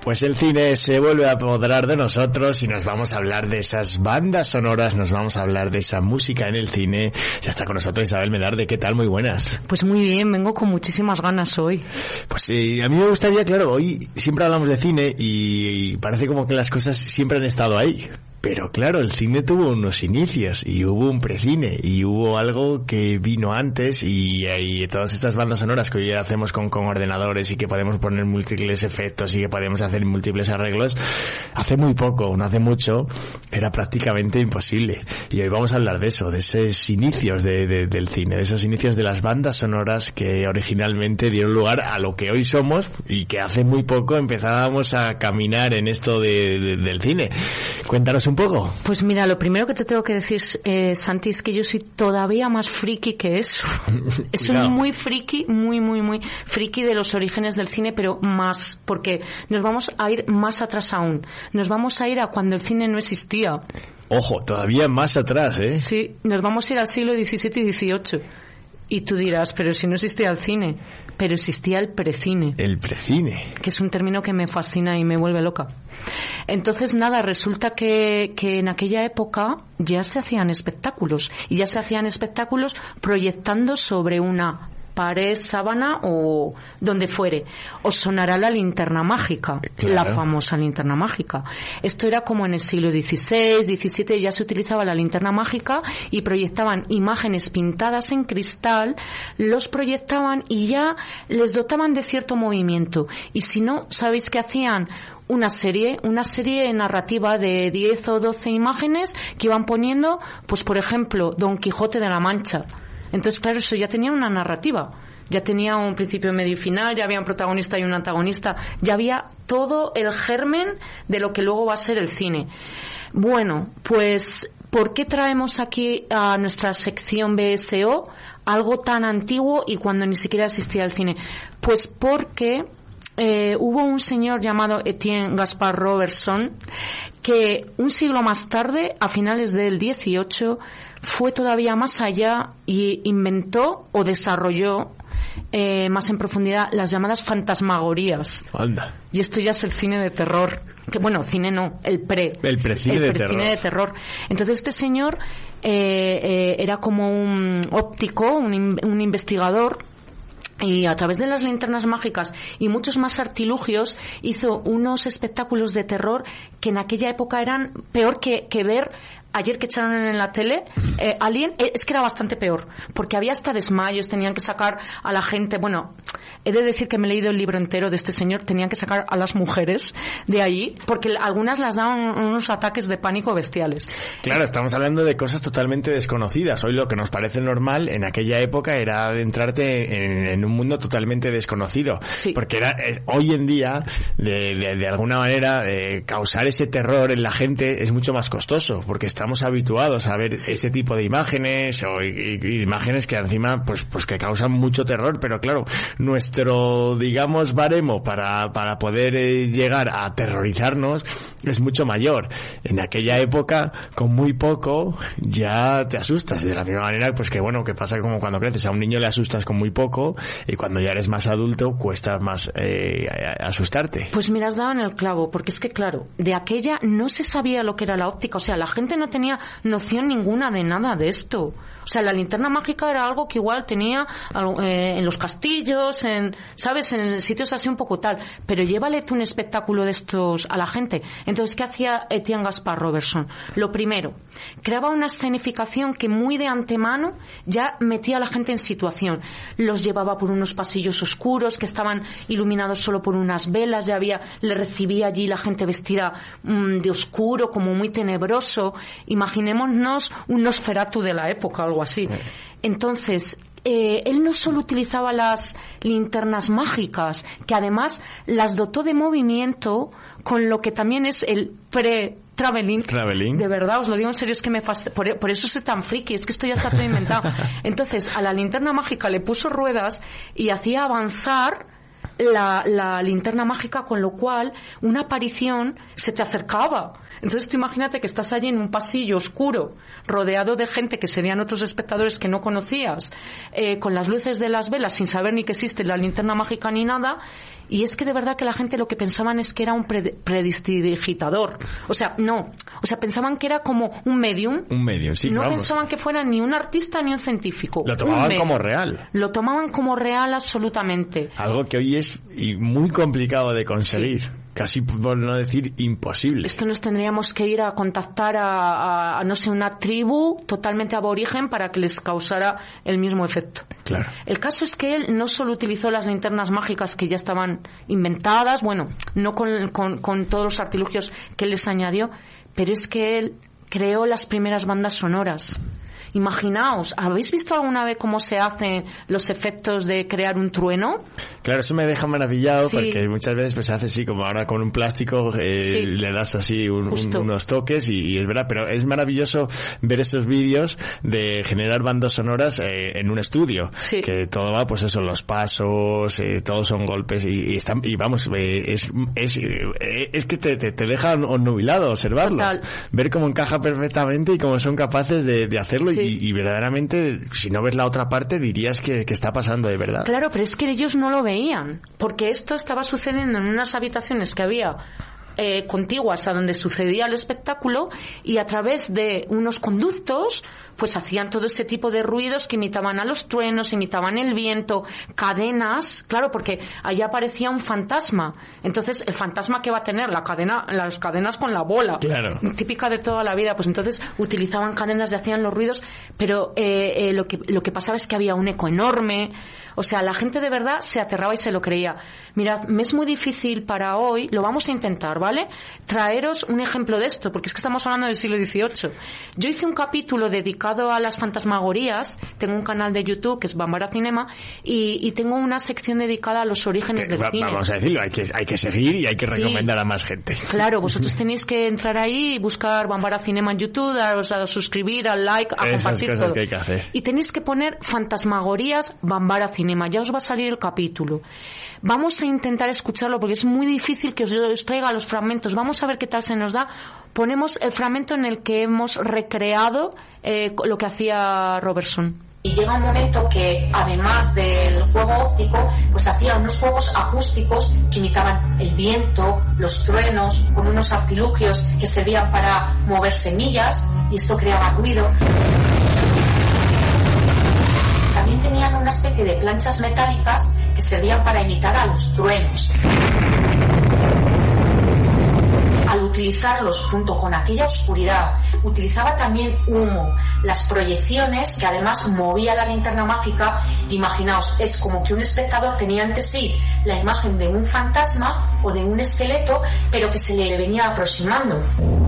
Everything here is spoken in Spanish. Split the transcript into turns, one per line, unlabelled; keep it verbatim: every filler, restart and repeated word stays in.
Pues el cine se vuelve a apoderar de nosotros y nos vamos a hablar de esas bandas sonoras, nos vamos a hablar de esa música en el cine. Ya está con nosotros Isabel Medarde. ¿Qué tal? Muy buenas.
Pues muy bien, vengo con muchísimas ganas hoy.
Pues sí, a mí me gustaría, claro, hoy siempre hablamos de cine y parece como que las cosas siempre han estado ahí. Pero claro, el cine tuvo unos inicios y hubo un precine y hubo algo que vino antes y, y todas estas bandas sonoras que hoy hacemos con, con ordenadores y que podemos poner múltiples efectos y que podemos hacer múltiples arreglos, hace muy poco, no hace mucho, era prácticamente imposible. Y hoy vamos a hablar de eso, de esos inicios de, de, del cine, de esos inicios de las bandas sonoras que originalmente dieron lugar a lo que hoy somos y que hace muy poco empezábamos a caminar en esto de, de, del cine. Cuéntanos un poco.
Pues mira, lo primero que te tengo que decir, eh, Santi, es que yo soy todavía más friki que eso. Soy muy friki, muy, muy, muy friki de los orígenes del cine, pero más, porque nos vamos a ir más atrás aún. Nos vamos a ir a cuando el cine no existía.
Ojo, todavía más atrás, ¿eh?
Sí, nos vamos a ir al siglo diecisiete y dieciocho. Y tú dirás, pero si no existía el cine. Pero existía el precine.
El precine.
Que es un término que me fascina y me vuelve loca. Entonces, nada, resulta que, que en aquella época ya se hacían espectáculos. Y ya se hacían espectáculos proyectando sobre una pared, sábana o donde fuere. Os sonará la linterna mágica, claro. La famosa linterna mágica. Esto era como en el siglo dieciséis, diecisiete, ya se utilizaba la linterna mágica y proyectaban imágenes pintadas en cristal, los proyectaban y ya les dotaban de cierto movimiento. Y si no, ¿sabéis qué hacían? Una serie, una serie narrativa de diez o doce imágenes que iban poniendo, pues por ejemplo, Don Quijote de la Mancha. Entonces, claro, eso ya tenía una narrativa. Ya tenía un principio, medio y final, ya había un protagonista y un antagonista, ya había todo el germen de lo que luego va a ser el cine. Bueno, pues, ¿por qué traemos aquí a nuestra sección B S O algo tan antiguo y cuando ni siquiera existía el cine? Pues porque eh, hubo un señor llamado Etienne Gaspard Robertson que un siglo más tarde, a finales del dieciocho, fue todavía más allá y inventó o desarrolló eh, más en profundidad las llamadas fantasmagorías.
Anda.
Y esto ya es el cine de terror. Que bueno, cine no, el pre.
El precine
el
de
pre
terror.
de terror. Entonces este señor eh, eh, era como un óptico, un, un investigador. Y a través de las linternas mágicas y muchos más artilugios hizo unos espectáculos de terror que en aquella época eran peor que, que ver ayer que echaron en la tele eh, Alien. Eh, es que era bastante peor porque había hasta desmayos, tenían que sacar a la gente. Bueno, he de decir que me he leído el libro entero de este señor. Tenían que sacar a las mujeres de allí porque algunas las daban unos ataques de pánico bestiales.
Claro, estamos hablando de cosas totalmente desconocidas. Hoy lo que nos parece normal en aquella época era adentrarte en, en un mundo totalmente desconocido.
Sí.
Porque era es, hoy en día de, de, de alguna manera eh, causar ese terror en la gente es mucho más costoso porque estamos habituados a ver sí. ese tipo de imágenes o y, y, imágenes que encima pues pues que causan mucho terror, pero claro, nuestro digamos baremo para para poder eh, llegar a aterrorizarnos es mucho mayor. En aquella época con muy poco ya te asustas de la misma manera pues que bueno, que pasa como cuando creces, a un niño le asustas con muy poco y cuando ya eres más adulto cuesta más eh, asustarte.
Pues mira, has dado en el clavo, porque es que claro, de aquella no se sabía lo que era la óptica, o sea, la gente no tenía noción ninguna de nada de esto. O sea, la linterna mágica era algo que igual tenía eh, en los castillos, en, ¿sabes? En sitios así un poco tal. Pero llévale tú un espectáculo de estos a la gente. Entonces, ¿qué hacía Etienne Gaspard Robertson? Lo primero, creaba una escenificación que muy de antemano ya metía a la gente en situación. Los llevaba por unos pasillos oscuros que estaban iluminados solo por unas velas. Ya había, le recibía allí la gente vestida mmm, de oscuro, como muy tenebroso. Imaginémonos un Nosferatu de la época, algo así. Entonces, eh, él no solo utilizaba las linternas mágicas, que además las dotó de movimiento, con lo que también es el pre Traveling.
Traveling.
De verdad, os lo digo en serio, es que me fast... por, por eso soy tan friki, es que esto ya está todo inventado. Entonces, a la linterna mágica le puso ruedas y hacía avanzar la, la linterna mágica, con lo cual una aparición se te acercaba. Entonces tú imagínate que estás allí en un pasillo oscuro, rodeado de gente que serían otros espectadores que no conocías, eh, con las luces de las velas, sin saber ni que existe la linterna mágica ni nada, Y es que de verdad que la gente lo que pensaban es que era un pre- prestidigitador. O sea, no. O sea, pensaban que era como un medium.
Un medium, sí,
No
vamos.
pensaban que fuera ni un artista ni un científico.
Lo tomaban
Un
como
medium.
real.
Lo tomaban como real absolutamente.
Algo que hoy es y muy complicado de conseguir. Sí. Casi por no decir imposible.
Esto nos tendríamos que ir a contactar a, a, a, no sé, una tribu totalmente aborigen para que les causara el mismo efecto.
Claro.
El caso es que él no solo utilizó las linternas mágicas que ya estaban inventadas, bueno, no con, con, con todos los artilugios que él les añadió, pero es que él creó las primeras bandas sonoras. Imaginaos, ¿habéis visto alguna vez cómo se hacen los efectos de crear un trueno?
Claro, eso me deja maravillado, sí. Porque muchas veces pues se hace así como ahora con un plástico, eh, sí. le das así un, un, unos toques y, y es verdad, pero es maravilloso ver esos vídeos de generar bandas sonoras eh, en un estudio, sí. que todo va pues eso, los pasos, eh, todos son golpes y, y están y vamos, eh, es, es, eh, es que te, te, te deja nubilado observarlo, total. Ver cómo encaja perfectamente y cómo son capaces de, de hacerlo. Sí. Y, y verdaderamente, si no ves la otra parte, dirías que, que está pasando de verdad.
Claro, pero es que ellos no lo veían, porque esto estaba sucediendo en unas habitaciones que había eh, contiguas a donde sucedía el espectáculo y a través de unos conductos pues hacían todo ese tipo de ruidos que imitaban a los truenos, imitaban el viento, cadenas, claro, porque allá aparecía un fantasma. Entonces, el fantasma que va a tener la cadena, las cadenas con la bola,
claro.
típica de toda la vida, pues entonces utilizaban cadenas y hacían los ruidos, pero eh, eh, lo que lo que pasaba es que había un eco enorme. O sea, la gente de verdad se aterraba y se lo creía. Mirad, me es muy difícil para hoy, lo vamos a intentar, ¿vale? Traeros un ejemplo de esto, porque es que estamos hablando del siglo dieciocho. Yo hice un capítulo dedicado a las fantasmagorías, tengo un canal de YouTube que es Bambara Cinema, y, y tengo una sección dedicada a los orígenes
que,
del
va,
cine.
Vamos a decirlo, hay que, hay que seguir y hay que recomendar sí. a más gente.
Claro, vosotros tenéis que entrar ahí y buscar Bambara Cinema en YouTube, daros a suscribir, al like, a
Esas
compartir
cosas
todo.
Que hay que hacer.
Y tenéis que poner fantasmagorías Bambara Cinema, ya os va a salir el capítulo. Vamos a intentar escucharlo porque es muy difícil que os, os traiga los fragmentos. Vamos a ver qué tal se nos da. Ponemos el fragmento en el que hemos recreado eh, lo que hacía Robertson. Y llega un momento que, además del juego óptico, pues hacía unos juegos acústicos que imitaban el viento, los truenos, con unos artilugios que servían para mover semillas, y esto creaba ruido. También tenían una especie de planchas metálicas que servían para imitar a los truenos. Al utilizarlos junto con aquella oscuridad, utilizaba también humo, las proyecciones que además movía la linterna mágica. Imaginaos, es como que un espectador tenía ante sí la imagen de un fantasma o de un esqueleto, pero que se le venía aproximando.